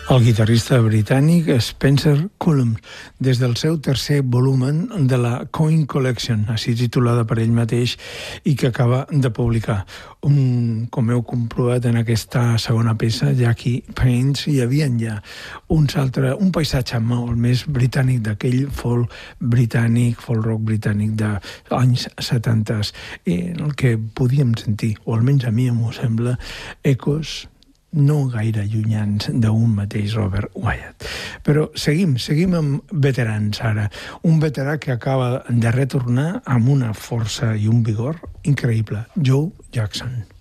El guitarrista britànic Spencer Cullum, des del seu tercer volumen de la Coin Collection, així titulada per ell mateix, i que acaba de publicar. Com heu comprovat en aquesta segona peça, Jackie Paints, hi havia ja un paisatge molt més britànic d'aquell folk rock britànic d'anys 70, en el que podíem sentir, o almenys a mi m'ho sembla, ecos no gaire llunyans d'un mateix Robert Wyatt. Però seguim amb veterans ara. Un veterà que acaba de retornar amb una força i un vigor increïble, Joe Jackson.